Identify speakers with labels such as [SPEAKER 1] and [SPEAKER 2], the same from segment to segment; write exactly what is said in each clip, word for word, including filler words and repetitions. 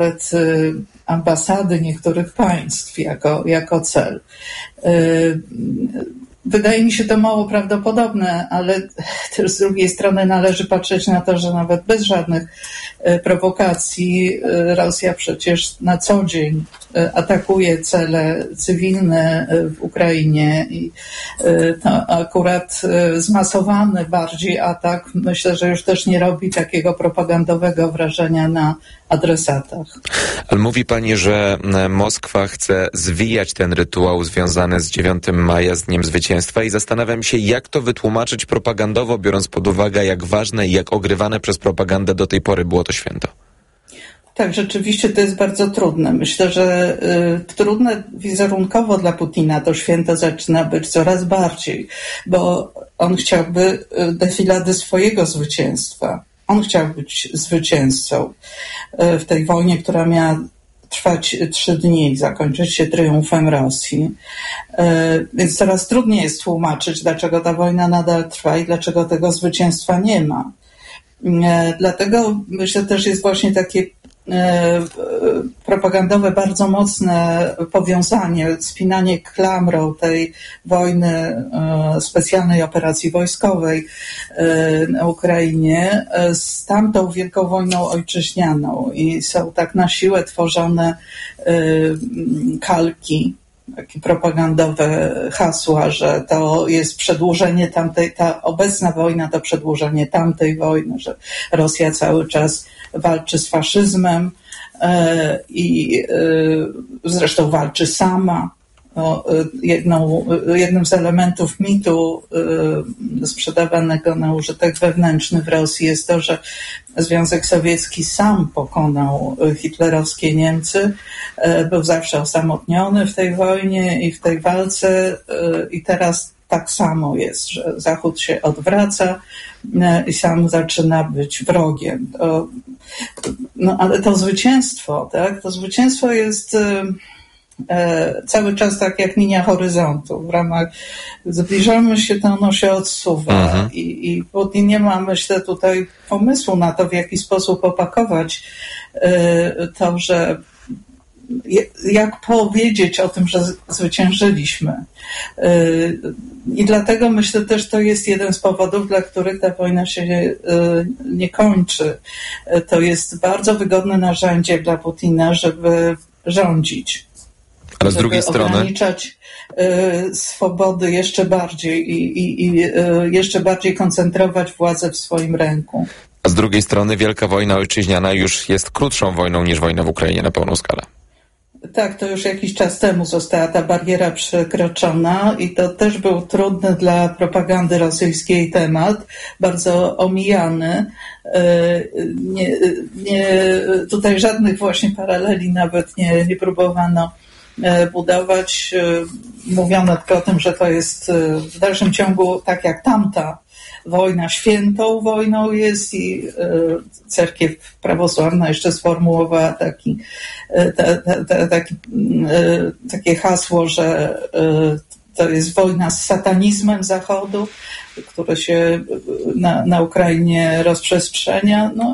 [SPEAKER 1] ambasady niektórych państw jako, jako cel. Wydaje mi się to mało prawdopodobne, ale też z drugiej strony należy patrzeć na to, że nawet bez żadnych prowokacji Rosja przecież na co dzień atakuje cele cywilne w Ukrainie i to akurat zmasowany bardziej atak myślę, że już też nie robi takiego propagandowego wrażenia na adresatach.
[SPEAKER 2] Ale mówi pani, że Moskwa chce zwijać ten rytuał związany z dziewiątego maja, z Dniem Zwycięstwa i zastanawiam się, jak to wytłumaczyć propagandowo, biorąc pod uwagę, jak ważne i jak ogrywane przez propagandę do tej pory było to święto.
[SPEAKER 1] Tak, rzeczywiście to jest bardzo trudne. Myślę, że y, trudne wizerunkowo dla Putina to święto zaczyna być coraz bardziej, bo on chciałby defilady swojego zwycięstwa. On chciał być zwycięzcą y, w tej wojnie, która miała trwać trzy dni i zakończyć się triumfem Rosji. Y, więc coraz trudniej jest tłumaczyć, dlaczego ta wojna nadal trwa i dlaczego tego zwycięstwa nie ma. Y, dlatego myślę też jest właśnie takie propagandowe, bardzo mocne powiązanie, spinanie klamrą tej wojny, specjalnej operacji wojskowej na Ukrainie z tamtą wielką wojną ojczyźnianą i są tak na siłę tworzone kalki, takie propagandowe hasła, że to jest przedłużenie tamtej, ta obecna wojna to przedłużenie tamtej wojny, że Rosja cały czas walczy z faszyzmem e, i e, zresztą walczy sama. No, jedną, jednym z elementów mitu e, sprzedawanego na użytek wewnętrzny w Rosji jest to, że Związek Sowiecki sam pokonał hitlerowskie Niemcy, e, był zawsze osamotniony w tej wojnie i w tej walce e, i teraz tak samo jest, że Zachód się odwraca i sam zaczyna być wrogiem. To, no ale to zwycięstwo, tak? To zwycięstwo jest e, cały czas tak jak linia horyzontu. W ramach zbliżamy się, to ono się odsuwa. Mhm. I, i Putin nie ma, myślę, tutaj pomysłu na to, w jaki sposób opakować e, to, że jak powiedzieć o tym, że zwyciężyliśmy. I dlatego myślę też, to jest jeden z powodów, dla których ta wojna się nie kończy. To jest bardzo wygodne narzędzie dla Putina, żeby rządzić.
[SPEAKER 2] Ale z drugiej
[SPEAKER 1] żeby
[SPEAKER 2] strony
[SPEAKER 1] ograniczać swobody jeszcze bardziej i, i, i jeszcze bardziej koncentrować władzę w swoim ręku.
[SPEAKER 2] A z drugiej strony wielka wojna ojczyźniana już jest krótszą wojną niż wojna w Ukrainie na pełną skalę.
[SPEAKER 1] Tak, to już jakiś czas temu została ta bariera przekroczona i to też był trudny dla propagandy rosyjskiej temat, bardzo omijany. Nie, nie, tutaj żadnych właśnie paraleli nawet nie, nie próbowano budować. Mówiono tylko o tym, że to jest w dalszym ciągu tak jak tamta wojna świętą wojną jest i cerkiew prawosławna jeszcze sformułowała taki, ta, ta, ta, taki, takie hasło, że to jest wojna z satanizmem Zachodu, które się na, na Ukrainie rozprzestrzenia. No,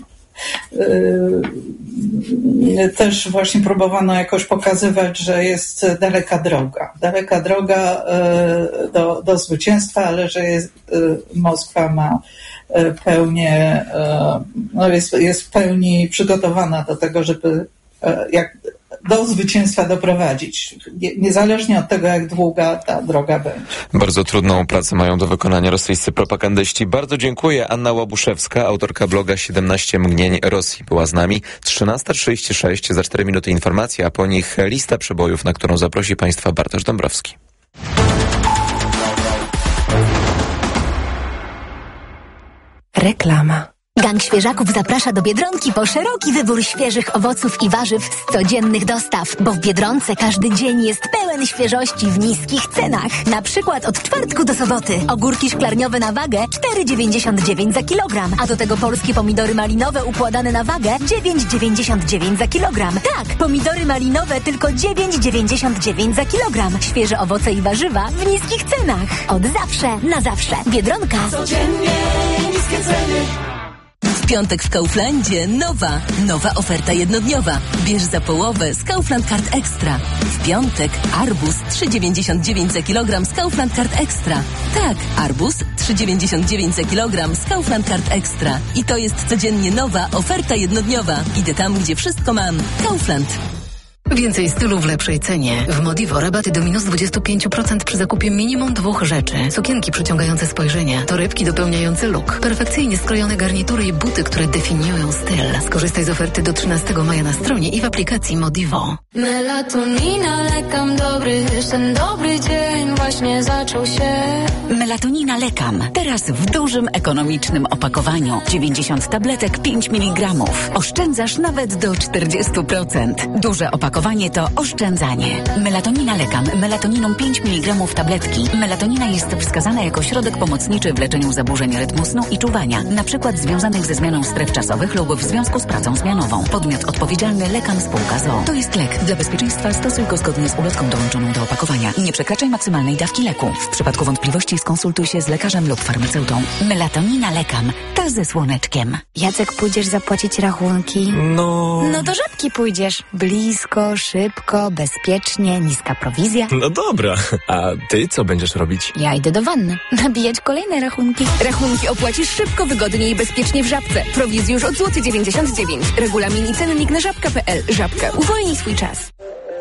[SPEAKER 1] też właśnie próbowano jakoś pokazywać, że jest daleka droga. Daleka droga do, do zwycięstwa, ale że jest, Moskwa ma pełnię, no jest, jest w pełni przygotowana do tego, żeby jak do zwycięstwa doprowadzić, niezależnie od tego, jak długa ta droga będzie.
[SPEAKER 2] Bardzo trudną pracę mają do wykonania rosyjscy propagandyści. Bardzo dziękuję. Anna Łabuszewska, autorka bloga siedemnaście mgnień Rosji, była z nami. trzynasta trzydzieści sześć, za cztery minuty informacji, a po nich lista przebojów, na którą zaprosi Państwa Bartosz Dąbrowski.
[SPEAKER 3] Reklama. Gang Świeżaków zaprasza do Biedronki po szeroki wybór świeżych owoców i warzyw z codziennych dostaw, bo w Biedronce każdy dzień jest pełen świeżości w niskich cenach. Na przykład od czwartku do soboty ogórki szklarniowe na wagę cztery dziewięćdziesiąt dziewięć za kilogram, a do tego polskie pomidory malinowe układane na wagę dziewięć dziewięćdziesiąt dziewięć za kilogram. Tak, pomidory malinowe tylko dziewięć dziewięćdziesiąt dziewięć za kilogram. Świeże owoce i warzywa w niskich cenach. Od zawsze na zawsze. Biedronka.
[SPEAKER 4] Codziennie niskie ceny. piątek w Kauflandzie nowa, nowa oferta jednodniowa. Bierz za połowę z Kaufland Card Extra. W piątek arbuz trzy dziewięćdziesiąt dziewięć za kilogram z Kaufland Card Extra. Tak, arbuz trzy dziewięćdziesiąt dziewięć za kilogram z Kaufland Card Extra. I to jest codziennie nowa oferta jednodniowa. Idę tam, gdzie wszystko mam. Kaufland.
[SPEAKER 5] Więcej stylu w lepszej cenie. W Modivo rabaty do minus dwadzieścia pięć procent przy zakupie minimum dwóch rzeczy. Sukienki przyciągające spojrzenie, torebki dopełniające look, perfekcyjnie skrojone garnitury i buty, które definiują styl. Skorzystaj z oferty do trzynastego maja na stronie i w aplikacji Modivo.
[SPEAKER 6] Melatonina, lekam dobry, ten dobry dzień właśnie zaczął się.
[SPEAKER 7] Melatonina Lekam. Teraz w dużym, ekonomicznym opakowaniu. dziewięćdziesiąt tabletek, pięć miligramów. Oszczędzasz nawet do czterdzieści procent. Duże opakowanie to oszczędzanie. Melatonina Lekam. Melatoniną pięć miligramów tabletki. Melatonina jest wskazana jako środek pomocniczy w leczeniu zaburzeń rytmu snu i czuwania, na przykład związanych ze zmianą stref czasowych lub w związku z pracą zmianową. Podmiot odpowiedzialny Lekam Spółka z o o. To jest lek. Dla bezpieczeństwa stosuj go zgodnie z ulotką dołączoną do opakowania. Nie przekraczaj maksymalnej dawki leku. W przypadku wątpliwości skonsultuj się z lekarzem lub farmaceutą. Melatonina Lekam. Ta ze słoneczkiem.
[SPEAKER 8] Jacek, pójdziesz zapłacić rachunki?
[SPEAKER 9] No...
[SPEAKER 8] No do Żabki pójdziesz. Blisko, szybko, bezpiecznie, niska prowizja.
[SPEAKER 9] No dobra. A ty co będziesz robić?
[SPEAKER 8] Ja idę do wanny. Nabijać kolejne rachunki.
[SPEAKER 10] Rachunki opłacisz szybko, wygodnie i bezpiecznie w Żabce. Prowizję już od złoty dziewięćdziesiąt dziewięć. Regulamin i cennik na żabka kropka pe el. Żabka. Uwolnij swój czas.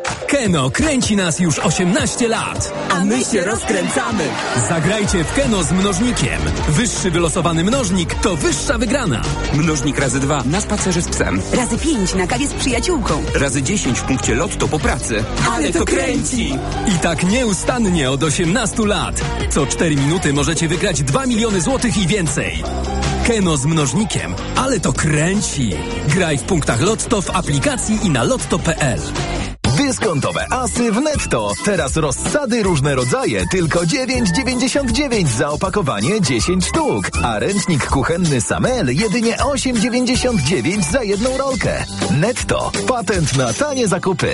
[SPEAKER 11] Keno kręci nas już osiemnaście lat.
[SPEAKER 12] A my się rozkręcamy.
[SPEAKER 11] Zagrajcie w Keno z mnożnikiem. Wyższy wylosowany mnożnik to wyższa wygrana.
[SPEAKER 12] Mnożnik razy dwa na spacerze z psem.
[SPEAKER 10] Razy pięć na kawie z przyjaciółką.
[SPEAKER 12] Razy dziesięć w punkcie lotto po pracy.
[SPEAKER 11] Ale to kręci! I tak nieustannie od osiemnastu lat. Co cztery minuty możecie wygrać dwa miliony złotych i więcej. Keno z mnożnikiem. Ale to kręci! Graj w punktach Lotto, w aplikacji i na lotto kropka pe el.
[SPEAKER 13] Dyskontowe asy w Netto. Teraz rozsady różne rodzaje, tylko dziewięć dziewięćdziesiąt dziewięć za opakowanie dziesięć sztuk. A ręcznik kuchenny Samel jedynie osiem dziewięćdziesiąt dziewięć za jedną rolkę. Netto. Patent na tanie zakupy.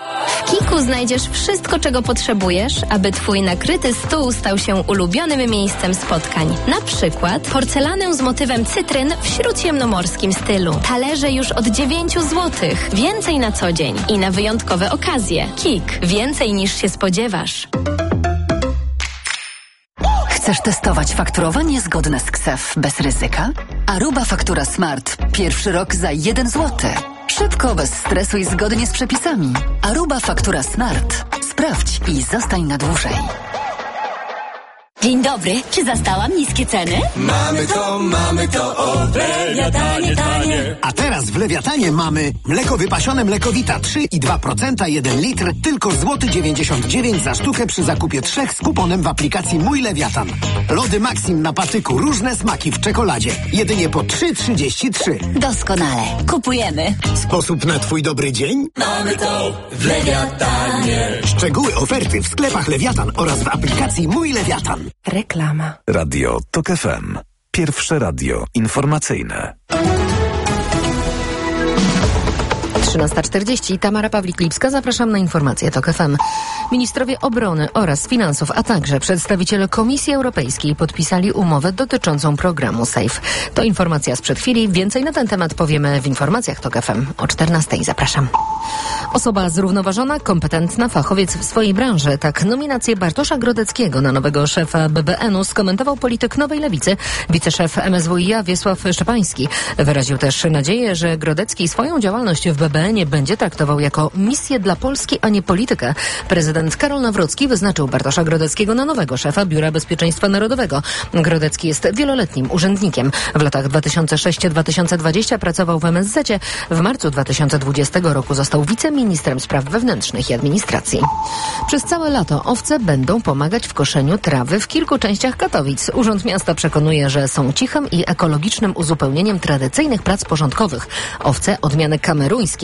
[SPEAKER 14] W Kiku znajdziesz wszystko, czego potrzebujesz, aby twój nakryty stół stał się ulubionym miejscem spotkań. Na przykład porcelanę z motywem cytryn w śródziemnomorskim stylu. Talerze już od dziewięć złotych. Więcej na co dzień i na wyjątkowe okazje. Kik. Więcej niż się spodziewasz.
[SPEAKER 7] Chcesz testować fakturowanie zgodne z K S E F bez ryzyka? Aruba Faktura Smart. Pierwszy rok za jeden złoty. Szybko, bez stresu i zgodnie z przepisami. Aruba Faktura Smart. Sprawdź i zostań na dłużej.
[SPEAKER 3] Dzień dobry, czy zastałam niskie ceny?
[SPEAKER 15] Mamy to, mamy to, o, Lewiatanie, tanie.
[SPEAKER 16] A teraz w Lewiatanie mamy mleko wypasione Mlekowita trzy i dwa procent, jeden litr, tylko złoty dziewięćdziesiąt dziewięć za sztukę przy zakupie trzech z kuponem w aplikacji Mój Lewiatan. Lody Maxim na patyku, różne smaki w czekoladzie. Jedynie po trzy trzydzieści trzy.
[SPEAKER 3] Doskonale, kupujemy.
[SPEAKER 16] Sposób na twój dobry dzień?
[SPEAKER 15] Mamy to w Lewiatanie.
[SPEAKER 16] Szczegóły oferty w sklepach Lewiatan oraz w aplikacji Mój Lewiatan.
[SPEAKER 10] Reklama.
[SPEAKER 17] Radio Tok F M. Pierwsze radio informacyjne.
[SPEAKER 5] trzynasta czterdzieści. Tamara Pawlik-Lipska. Zapraszam na informacje Tok F M. Ministrowie obrony oraz finansów, a także przedstawiciele Komisji Europejskiej podpisali umowę dotyczącą programu SAFE. To informacja sprzed chwili. Więcej na ten temat powiemy w informacjach Tok F M o czternastej. Zapraszam. Osoba zrównoważona, kompetentna, fachowiec w swojej branży. Tak nominację Bartosza Grodeckiego na nowego szefa B B N u skomentował polityk Nowej Lewicy, wiceszef M S W i a Wiesław Szczepański. Wyraził też nadzieję, że Grodecki swoją działalność w B B N ie będzie traktował jako misję dla Polski, a nie politykę. Prezydent Karol Nawrocki wyznaczył Bartosza Grodeckiego na nowego szefa Biura Bezpieczeństwa Narodowego. Grodecki jest wieloletnim urzędnikiem. W latach dwa tysiące szóstym do dwa tysiące dwudziestego pracował w M S Z cie. W marcu dwa tysiące dwudziestego roku został wiceministrem spraw wewnętrznych i administracji. Przez całe lato owce będą pomagać w koszeniu trawy w kilku częściach Katowic. Urząd Miasta przekonuje, że są cichym i ekologicznym uzupełnieniem tradycyjnych prac porządkowych. Owce odmiany kameruńskiej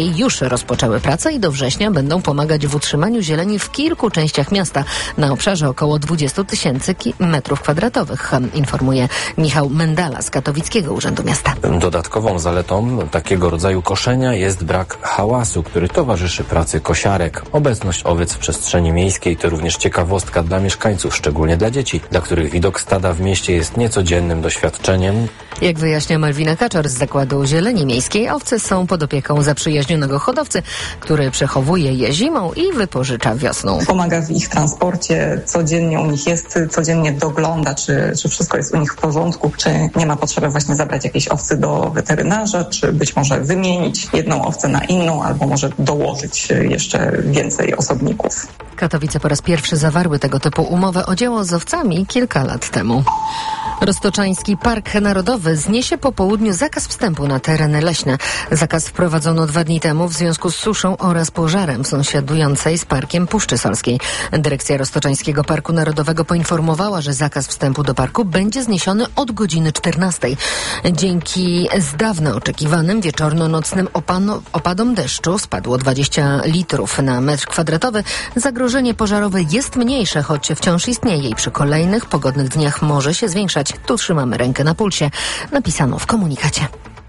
[SPEAKER 5] zieleni już rozpoczęły pracę i do września będą pomagać w utrzymaniu zieleni w kilku częściach miasta na obszarze około dwadzieścia tysięcy metrów kwadratowych, informuje Michał Mendala z Katowickiego Urzędu Miasta.
[SPEAKER 18] Dodatkową zaletą takiego rodzaju koszenia jest brak hałasu, który towarzyszy pracy kosiarek. Obecność owiec w przestrzeni miejskiej to również ciekawostka dla mieszkańców, szczególnie dla dzieci, dla których widok stada w mieście jest niecodziennym doświadczeniem.
[SPEAKER 5] Jak wyjaśnia Malwina Kaczor z Zakładu Zieleni Miejskiej, owce są pod opieką zaprzyjaźnionego hodowcy, który przechowuje je zimą i wypożycza wiosną.
[SPEAKER 19] Pomaga w ich transporcie, codziennie u nich jest, codziennie dogląda, czy, czy wszystko jest u nich w porządku, czy nie ma potrzeby właśnie zabrać jakiejś owcy do weterynarza, czy być może wymienić jedną owcę na inną, albo może dołożyć jeszcze więcej osobników.
[SPEAKER 5] Katowice po raz pierwszy zawarły tego typu umowę o dzieło z owcami kilka lat temu. Roztoczański Park Narodowy zniesie po południu zakaz wstępu na tereny leśne. Zakaz wprowadzono dwa dni temu w związku z suszą oraz pożarem w sąsiadującej z parkiem Puszczy Solskiej. Dyrekcja Roztoczańskiego Parku Narodowego poinformowała, że zakaz wstępu do parku będzie zniesiony od godziny czternastej. Dzięki z dawna oczekiwanym wieczorno-nocnym opano- opadom deszczu spadło dwadzieścia litrów na metr kwadratowy. Zagrożenie pożarowe jest mniejsze, choć wciąż istnieje i przy kolejnych pogodnych dniach może się zwiększać. Tu trzymamy rękę na pulsie, napisano w komunikacie.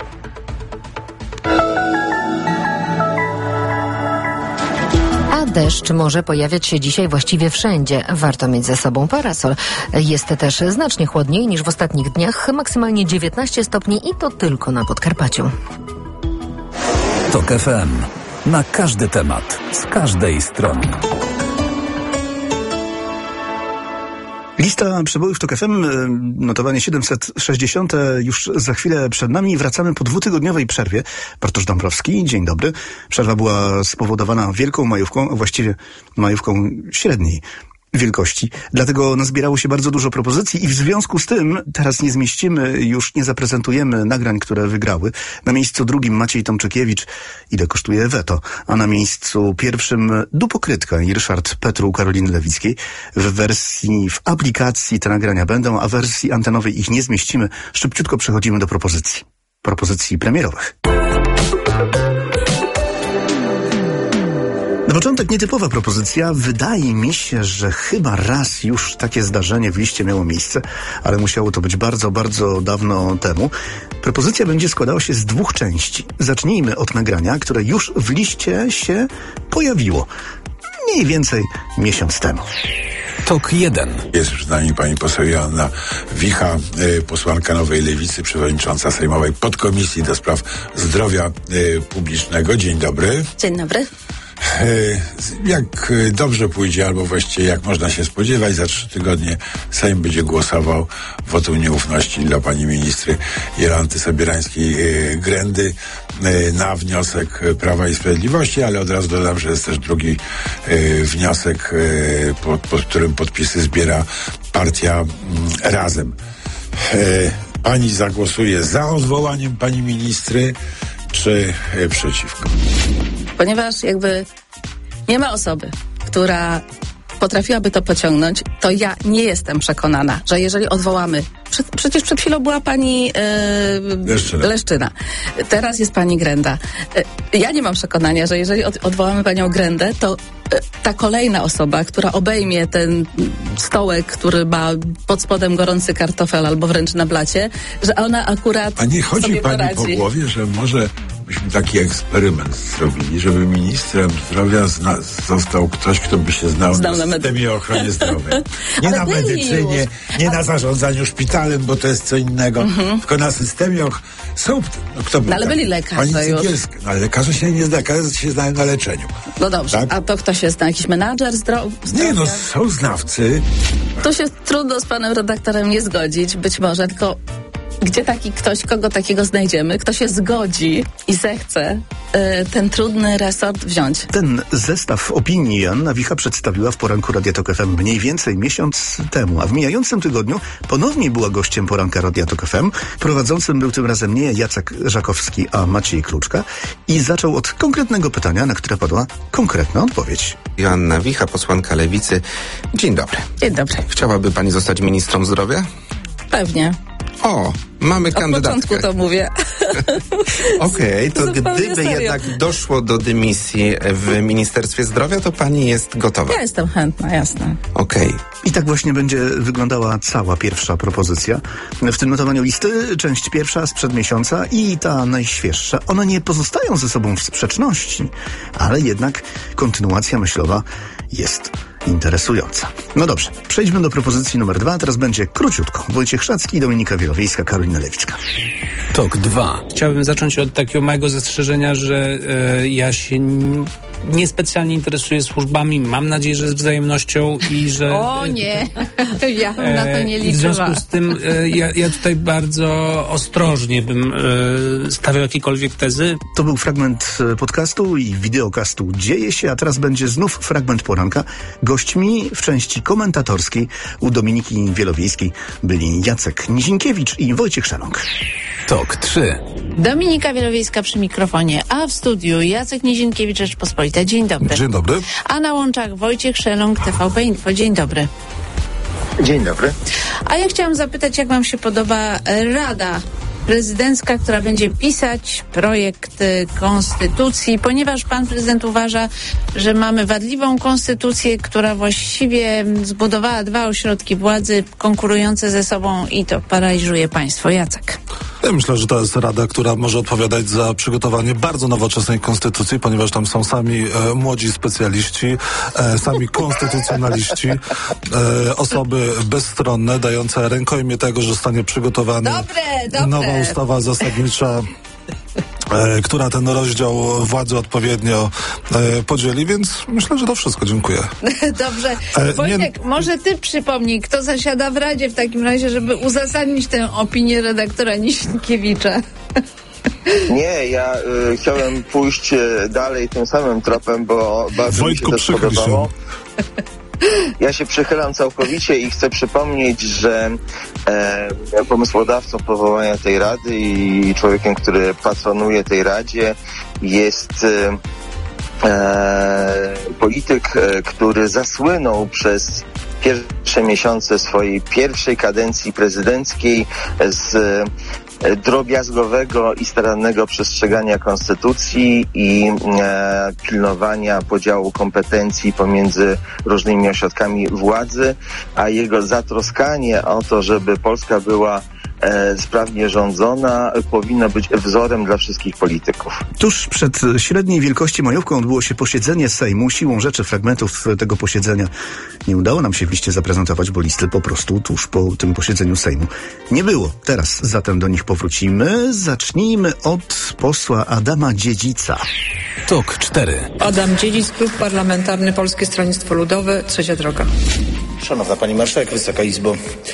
[SPEAKER 5] A deszcz może pojawiać się dzisiaj właściwie wszędzie. Warto mieć ze sobą parasol. Jest też znacznie chłodniej niż w ostatnich dniach, maksymalnie dziewiętnaście stopni i to tylko na Podkarpaciu.
[SPEAKER 17] Tok F M. Na każdy temat, z każdej strony.
[SPEAKER 20] Lista przebojów Tok F M, notowanie siedemset sześćdziesiąt, już za chwilę przed nami. Wracamy po dwutygodniowej przerwie. Bartosz Dąbrowski, dzień dobry. Przerwa była spowodowana wielką majówką, a właściwie majówką średniej wielkości. Dlatego nazbierało się bardzo dużo propozycji i w związku z tym teraz nie zmieścimy, już nie zaprezentujemy nagrań, które wygrały. Na miejscu drugim Maciej Tomczykiewicz, Ile kosztuje weto, a na miejscu pierwszym Dupokrytka i Ryszard Petru Karoliny Lewickiej. W wersji, w aplikacji te nagrania będą, a w wersji antenowej ich nie zmieścimy. Szybciutko przechodzimy do propozycji. Propozycji premierowych. Na początek nietypowa propozycja. Wydaje mi się, że chyba raz już takie zdarzenie w liście miało miejsce, ale musiało to być bardzo, bardzo dawno temu. Propozycja będzie składała się z dwóch części. Zacznijmy od nagrania, które już w liście się pojawiło. Mniej więcej miesiąc temu.
[SPEAKER 17] Tok jeden.
[SPEAKER 21] Jest już z nami pani poseł Joanna Wicha, y, posłanka Nowej Lewicy, przewodnicząca Sejmowej Podkomisji do Spraw Zdrowia y, Publicznego. Dzień dobry.
[SPEAKER 22] Dzień dobry.
[SPEAKER 21] Jak dobrze pójdzie, albo właściwie jak można się spodziewać, za trzy tygodnie Sejm będzie głosował wotum nieufności dla pani ministry Jolanty Sobierańskiej-Grendy na wniosek Prawa i Sprawiedliwości, ale od razu dodam, że jest też drugi wniosek, pod, pod którym podpisy zbiera partia Razem. Pani zagłosuje za odwołaniem pani ministry, czy przeciwko?
[SPEAKER 22] Ponieważ jakby nie ma osoby, która potrafiłaby to pociągnąć, to ja nie jestem przekonana, że jeżeli odwołamy... Przed, przecież przed chwilą była pani yy, Leszczyna. Leszczyna. Teraz jest pani Grenda. Yy, ja nie mam przekonania, że jeżeli od, odwołamy panią Grendę, to yy, ta kolejna osoba, która obejmie ten stołek, który ma pod spodem gorący kartofel albo wręcz na blacie, że ona akurat
[SPEAKER 21] A nie chodzi
[SPEAKER 22] sobie
[SPEAKER 21] pani
[SPEAKER 22] poradzi.
[SPEAKER 21] po głowie, że może byśmy taki eksperyment zrobili, żeby ministrem zdrowia zna- został ktoś, kto by się znał,
[SPEAKER 22] Znał
[SPEAKER 21] na
[SPEAKER 22] na
[SPEAKER 21] systemie ochrony zdrowia. Nie
[SPEAKER 22] Ale
[SPEAKER 21] na
[SPEAKER 22] byli
[SPEAKER 21] medycynie,
[SPEAKER 22] już.
[SPEAKER 21] nie
[SPEAKER 22] A-
[SPEAKER 21] na zarządzaniu szpitalem, bo to jest co innego,
[SPEAKER 22] Mhm.
[SPEAKER 21] tylko na systemie och... Są, no kto był
[SPEAKER 22] No ale
[SPEAKER 21] taki?
[SPEAKER 22] byli lekarze
[SPEAKER 21] Pani
[SPEAKER 22] już.
[SPEAKER 21] Cygielska. No ale lekarze się nie zna, lekarze się znają na leczeniu.
[SPEAKER 22] No dobrze,
[SPEAKER 21] Tak?
[SPEAKER 22] a to kto się zna? Jakiś menadżer zdro- zdrowia?
[SPEAKER 21] Nie no, są znawcy.
[SPEAKER 22] Tu się trudno z panem redaktorem nie zgodzić, być może, tylko gdzie taki ktoś, kogo takiego znajdziemy, kto się zgodzi i zechce y, ten trudny resort wziąć.
[SPEAKER 20] Ten zestaw opinii Joanna Wicha przedstawiła w poranku Radia Tok F M mniej więcej miesiąc temu, a w mijającym tygodniu ponownie była gościem poranka Radia Tok F M. Prowadzącym był tym razem nie Jacek Żakowski, a Maciej Kluczka i zaczął od konkretnego pytania, na które padła konkretna odpowiedź.
[SPEAKER 23] Joanna Wicha, posłanka Lewicy. Dzień dobry.
[SPEAKER 22] Dzień dobry.
[SPEAKER 23] Chciałaby pani zostać ministrą zdrowia?
[SPEAKER 22] Pewnie.
[SPEAKER 1] O, mamy kandydatkę.
[SPEAKER 22] Od początku to mówię.
[SPEAKER 1] Okej, okay, to gdyby serio. jednak doszło do dymisji w Ministerstwie Zdrowia, to pani jest gotowa?
[SPEAKER 22] Ja jestem chętna, jasne.
[SPEAKER 1] Okej. Okay.
[SPEAKER 20] I tak właśnie będzie wyglądała cała pierwsza propozycja. W tym notowaniu listy część pierwsza sprzed miesiąca i ta najświeższa. One nie pozostają ze sobą w sprzeczności, ale jednak kontynuacja myślowa jest interesująca. No dobrze, przejdźmy do propozycji numer dwa. Teraz będzie króciutko. Wojciech Szacki, Dominika Wielowiejska, Karolina Lewicka.
[SPEAKER 17] Tok dwa.
[SPEAKER 2] Chciałbym zacząć od takiego małego zastrzeżenia, że e, ja się n- niespecjalnie interesuję służbami. Mam nadzieję, że z wzajemnością i że...
[SPEAKER 22] O nie, ja bym na to nie liczyła.
[SPEAKER 2] I w związku z tym e, ja, ja tutaj bardzo ostrożnie bym e, stawiał jakiekolwiek tezy.
[SPEAKER 20] To był fragment podcastu i wideokastu Dzieje się, a teraz będzie znów fragment poranka. Gośćmi w części komentatorskiej u Dominiki Wielowiejskiej byli Jacek Nizinkiewicz i Wojciech Szelong.
[SPEAKER 17] Tok trzy.
[SPEAKER 22] Dominika Wielowiejska przy mikrofonie, a w studiu Jacek Nizinkiewicz, Rzeczpospolita. Dzień dobry.
[SPEAKER 23] Dzień dobry.
[SPEAKER 22] A na łączach Wojciech Szelong, T V P Info. Dzień dobry.
[SPEAKER 23] Dzień dobry.
[SPEAKER 22] A ja chciałam zapytać, jak wam się podoba Rada Prezydencka, która będzie pisać projekt y, konstytucji, ponieważ pan prezydent uważa, że mamy wadliwą konstytucję, która właściwie zbudowała dwa ośrodki władzy konkurujące ze sobą i to paraliżuje państwo. Jacek.
[SPEAKER 23] Ja myślę, że to jest Rada, która może odpowiadać za przygotowanie bardzo nowoczesnej konstytucji, ponieważ tam są sami e, młodzi specjaliści, e, sami konstytucjonaliści, e, osoby bezstronne, dające rękojmię tego, że zostanie przygotowana nowa ustawa zasadnicza, e, która ten rozdział władzy odpowiednio e, podzieli, więc myślę, że to wszystko. Dziękuję.
[SPEAKER 22] Dobrze. E, Wojtek, nie... może ty przypomnij, kto zasiada w Radzie w takim razie, żeby uzasadnić tę opinię redaktora Nizinkiewicza.
[SPEAKER 24] Nie, ja y, chciałem pójść dalej tym samym tropem, bo bardzo
[SPEAKER 23] Wojtku,
[SPEAKER 24] mi się to podobało. Ja się przychylam całkowicie i chcę przypomnieć, że e, pomysłodawcą powołania tej Rady i człowiekiem, który patronuje tej Radzie jest e, polityk, e, który zasłynął przez pierwsze miesiące swojej pierwszej kadencji prezydenckiej z drobiazgowego i starannego przestrzegania konstytucji i e, pilnowania podziału kompetencji pomiędzy różnymi ośrodkami władzy, a jego zatroskanie o to, żeby Polska była e, sprawnie rządzona, powinno być wzorem dla wszystkich polityków.
[SPEAKER 20] Tuż przed średniej wielkości majówką odbyło się posiedzenie Sejmu. Siłą rzeczy fragmentów tego posiedzenia nie udało nam się w liście zaprezentować, bo listy po prostu tuż po tym posiedzeniu Sejmu nie było. Teraz zatem do nich powrócimy. Zacznijmy od posła Adama Dziedzica.
[SPEAKER 17] Tok cztery.
[SPEAKER 25] Adam Dziedzic, Klub Parlamentarny Polskie Stronnictwo Ludowe, Trzecia Droga.
[SPEAKER 26] Szanowna Pani Marszałek, Wysoka Izbo.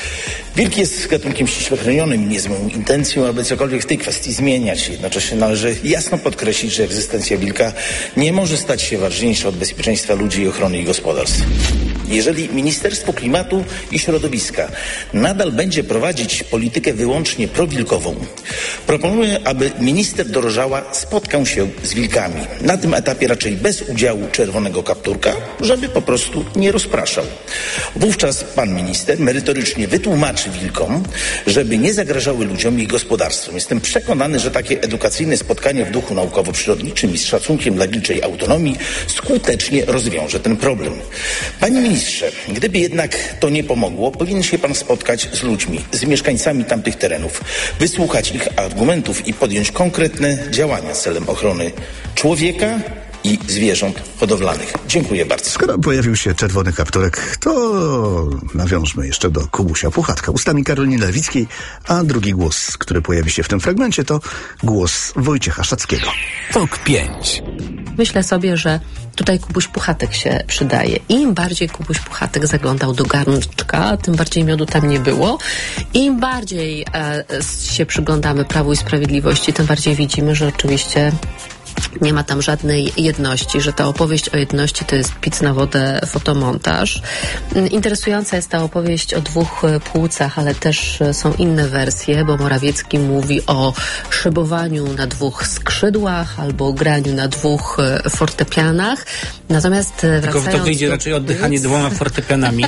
[SPEAKER 26] Wilk jest gatunkiem ściśle chronionym i nie z moją intencją, aby cokolwiek w tej kwestii zmieniać. Jednocześnie należy jasno podkreślić, że egzystencja wilka nie może stać się ważniejsza od bezpieczeństwa ludzi i ochrony ich gospodarstw. Jeżeli Ministerstwo Klimatu i Środowiska nadal będzie prowadzić politykę wyłącznie prowilkową, proponuję, aby minister Dorożała spotkał się z wilkami. Na tym etapie raczej bez udziału czerwonego kapturka, żeby po prostu nie rozpraszał. Wówczas pan minister merytorycznie wytłumaczy wilkom, żeby nie zagrażały ludziom i gospodarstwom. Jestem przekonany, że takie edukacyjne spotkanie w duchu naukowo-przyrodniczym i z szacunkiem dla wilczej autonomii skutecznie rozwiąże ten problem. Panie ministrze, gdyby jednak to nie pomogło, powinien się pan spotkać z ludźmi, z mieszkańcami tamtych terenów, wysłuchać ich argumentów i podjąć konkretne działania celem ochrony człowieka i zwierząt hodowlanych. Dziękuję bardzo.
[SPEAKER 20] Skoro pojawił się czerwony kapturek, to nawiążmy jeszcze do Kubusia Puchatka ustami Karoliny Lewickiej, a drugi głos, który pojawi się w tym fragmencie, to głos Wojciecha Szackiego.
[SPEAKER 17] Tok pięć.
[SPEAKER 5] Myślę sobie, że tutaj Kubuś Puchatek się przydaje. Im bardziej Kubuś Puchatek zaglądał do garnczka, tym bardziej miodu tam nie było. Im bardziej e, się przyglądamy Prawu i Sprawiedliwości, tym bardziej widzimy, że oczywiście nie ma tam żadnej jedności, że ta opowieść o jedności to jest pic na wodę, fotomontaż. Interesująca jest ta opowieść o dwóch płucach, ale też są inne wersje, bo Morawiecki mówi o szybowaniu na dwóch skrzydłach albo graniu na dwóch fortepianach. Natomiast
[SPEAKER 2] tylko to wyjdzie
[SPEAKER 5] do...
[SPEAKER 2] raczej oddychanie dwoma fortepianami.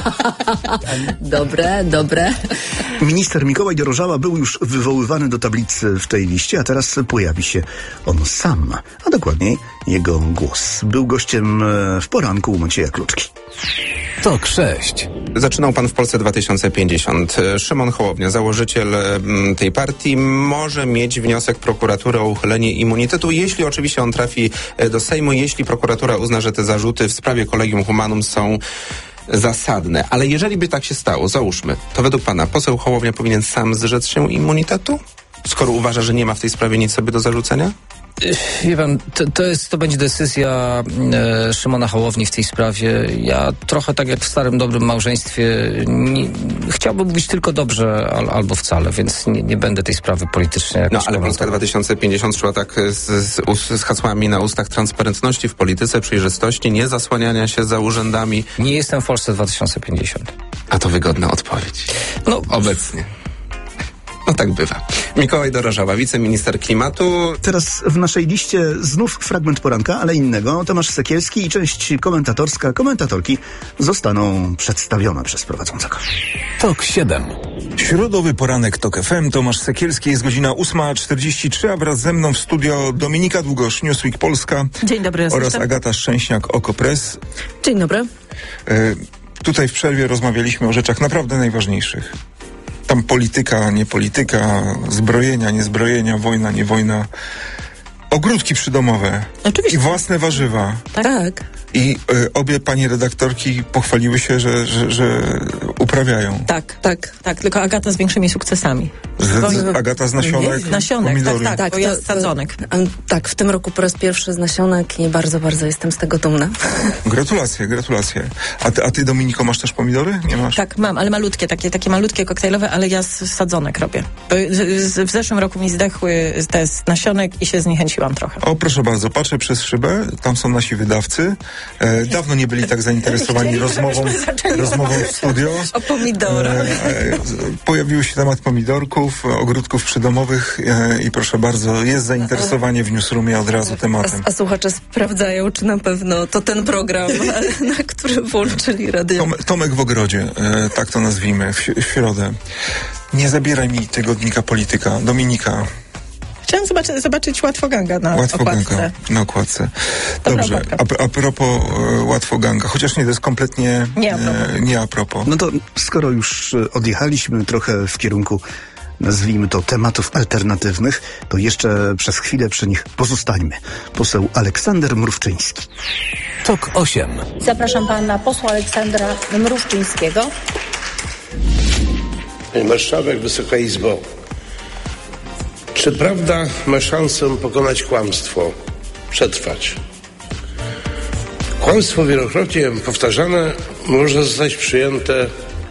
[SPEAKER 5] Dobre, dobre.
[SPEAKER 20] Minister Mikołaj Dorożała był już wywoływany do tablicy w tej liście, a teraz pojawi się on sam, a dokładniej jego głos. Był gościem w poranku u Macieja Kluczki.
[SPEAKER 17] Tok sześć.
[SPEAKER 1] Zaczynał pan w Polsce dwa tysiące pięćdziesiąt. Szymon Hołownia, założyciel tej partii, może mieć wniosek prokuratury o uchylenie immunitetu, jeśli oczywiście on trafi do Sejmu, jeśli prokuratura uzna, że te zarzuty w sprawie Collegium Humanum są zasadne. Ale jeżeli by tak się stało, załóżmy, to według pana poseł Hołownia powinien sam zrzec się immunitetu? Skoro uważa, że nie ma w tej sprawie nic sobie do zarzucenia?
[SPEAKER 4] Wie pan, to, to, jest, to będzie decyzja e, Szymona Hołowni w tej sprawie. Ja trochę tak jak w starym, dobrym małżeństwie nie, chciałbym mówić tylko dobrze al, albo wcale, więc nie, nie będę tej sprawy politycznie jakoś
[SPEAKER 1] No ale Polska dwa tysiące pięćdziesiąt szła tak z, z, z hasłami na ustach transparentności w polityce, przejrzystości, nie zasłaniania się za urzędami.
[SPEAKER 4] Nie jestem w Polsce dwa tysiące pięćdziesiąt.
[SPEAKER 1] A to wygodna odpowiedź.
[SPEAKER 4] No
[SPEAKER 1] obecnie. No tak bywa. Mikołaj Dorożała, wiceminister klimatu.
[SPEAKER 20] Teraz w naszej liście znów fragment poranka, ale innego. Tomasz Sekielski i część komentatorska, komentatorki zostaną przedstawione przez prowadzącego.
[SPEAKER 17] Tok siedem.
[SPEAKER 6] Środowy poranek Tok F M. Tomasz Sekielski, jest godzina ósma czterdzieści trzy, a wraz ze mną w studio Dominika Długosz, Newsweek Polska.
[SPEAKER 8] Dzień dobry.
[SPEAKER 6] Oraz
[SPEAKER 8] jestem.
[SPEAKER 6] Agata Szczęśniak, Okopres.
[SPEAKER 8] Dzień dobry.
[SPEAKER 6] E, tutaj w przerwie rozmawialiśmy o rzeczach naprawdę najważniejszych. Tam polityka, nie polityka, zbrojenia, nie zbrojenia, wojna, nie wojna. Ogródki przydomowe.
[SPEAKER 8] Oczywiście.
[SPEAKER 6] I własne warzywa.
[SPEAKER 8] Tak.
[SPEAKER 6] I y, obie pani redaktorki pochwaliły się, że, że, że uprawiają.
[SPEAKER 8] Tak, tak, tak. Tylko Agata z większymi sukcesami.
[SPEAKER 6] Z, z, Agata z nasionek,
[SPEAKER 8] nasionek
[SPEAKER 6] pomidory.
[SPEAKER 8] tak, tak, bo ja z sadzonek.
[SPEAKER 9] Tak, w tym roku po raz pierwszy z nasionek i bardzo, bardzo jestem z tego dumna.
[SPEAKER 6] Gratulacje, gratulacje. A ty, a ty Dominiko, masz też pomidory? Nie masz?
[SPEAKER 8] Tak, mam, ale malutkie, takie, takie malutkie koktajlowe, ale ja z sadzonek robię. W zeszłym roku mi zdechły te z nasionek i się zniechęciłam trochę.
[SPEAKER 6] O, proszę bardzo, patrzę przez szybę, tam są nasi wydawcy. E, dawno nie byli tak zainteresowani rozmową, rozmową w studio.
[SPEAKER 8] O pomidorach.
[SPEAKER 6] E, e, pojawił się temat pomidorków, ogródków przydomowych e, i proszę bardzo, jest zainteresowanie w newsroomie od razu tematem.
[SPEAKER 9] A, a słuchacze sprawdzają, czy na pewno to ten program, na który włączyli radio.
[SPEAKER 6] Tom, Tomek w ogrodzie, e, tak to nazwijmy, w, w środę. Nie zabieraj mi tygodnika Polityka. Dominika.
[SPEAKER 8] Chciałam zobaczyć, zobaczyć Łatwoganga na
[SPEAKER 6] Łatwoganga
[SPEAKER 8] okładce.
[SPEAKER 6] na okładce. Dobrze, a, a propos e, Łatwoganga, chociaż nie, to jest kompletnie
[SPEAKER 8] nie a propos.
[SPEAKER 6] E, nie a propos.
[SPEAKER 20] No to skoro już odjechaliśmy trochę w kierunku, nazwijmy to, tematów alternatywnych, to jeszcze przez chwilę przy nich pozostańmy. Poseł Aleksander Mrówczyński.
[SPEAKER 17] Tok osiem.
[SPEAKER 11] Zapraszam pana posła Aleksandra Mrówczyńskiego.
[SPEAKER 12] Pani Marszałek, Wysoka Izbo. Czy prawda ma szansę pokonać kłamstwo, przetrwać? Kłamstwo wielokrotnie powtarzane może zostać przyjęte,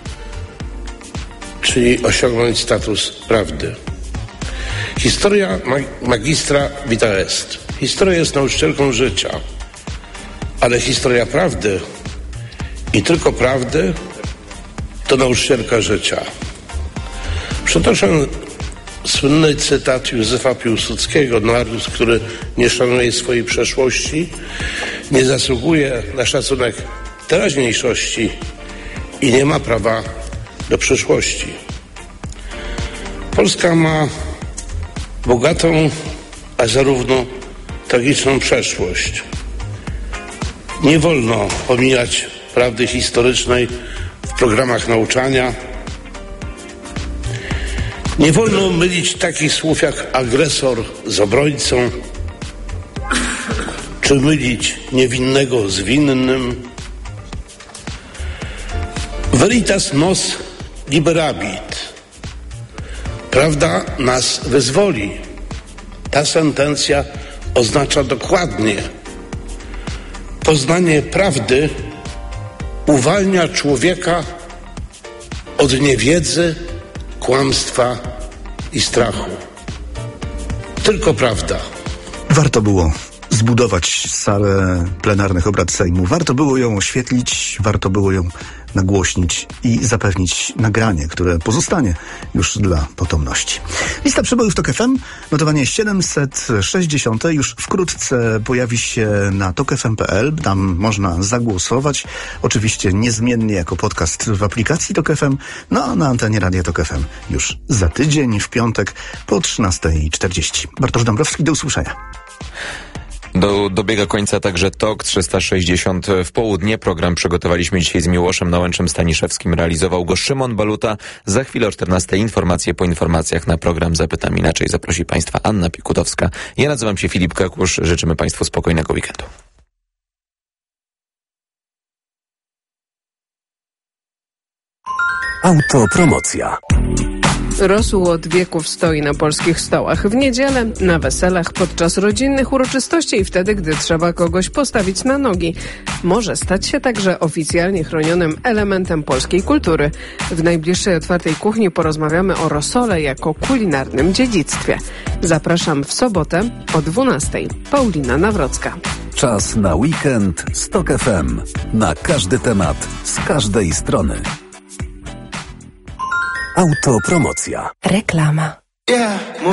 [SPEAKER 12] czyli osiągnąć status prawdy. Historia mag- magistra vita est. Historia jest nauczycielką życia, ale historia prawdy i tylko prawdy to nauczycielka życia. Przytoczę słynny cytat Józefa Piłsudskiego: Naród, który nie szanuje swojej przeszłości, nie zasługuje na szacunek teraźniejszości i nie ma prawa do przyszłości. Polska ma bogatą, a zarówno tragiczną przeszłość. Nie wolno pomijać prawdy historycznej w programach nauczania. Nie wolno mylić takich słów jak agresor z obrońcą, czy mylić niewinnego z winnym. Veritas nos liberabit. Prawda nas wyzwoli. Ta sentencja oznacza dokładnie: poznanie prawdy uwalnia człowieka od niewiedzy, kłamstwa i strachu. Tylko prawda.
[SPEAKER 20] Warto było zbudować salę plenarnych obrad Sejmu. Warto było ją oświetlić, warto było ją nagłośnić i zapewnić nagranie, które pozostanie już dla potomności. Lista przebojów TOK F M, notowanie siedemset sześćdziesiąt, już wkrótce pojawi się na tok f m kropka p l. Tam można zagłosować. Oczywiście niezmiennie jako podcast w aplikacji TOK F M, no a na antenie Radia TOK F M już za tydzień, w piątek po trzynasta czterdzieści. Bartosz Dąbrowski, do usłyszenia.
[SPEAKER 3] Do, dobiega końca także TOK trzysta sześćdziesiąt w południe. Program przygotowaliśmy dzisiaj z Miłoszem Nałęczem Staniszewskim. Realizował go Szymon Baluta. Za chwilę o czternastej informacje. Po informacjach na program Zapytam Inaczej zaprosi Państwa Anna Piekutowska. Ja nazywam się Filip Kakusz. Życzymy Państwu spokojnego weekendu.
[SPEAKER 17] Autopromocja.
[SPEAKER 7] Rosół od wieków stoi na polskich stołach. W niedzielę, na weselach, podczas rodzinnych uroczystości i wtedy, gdy trzeba kogoś postawić na nogi. Może stać się także oficjalnie chronionym elementem polskiej kultury. W najbliższej otwartej kuchni porozmawiamy o rosole jako kulinarnym dziedzictwie. Zapraszam w sobotę o dwunastej. Paulina Nawrocka.
[SPEAKER 17] Czas na weekend z TOK F M. Na każdy temat, z każdej strony. Autopromocja.
[SPEAKER 10] Reklama.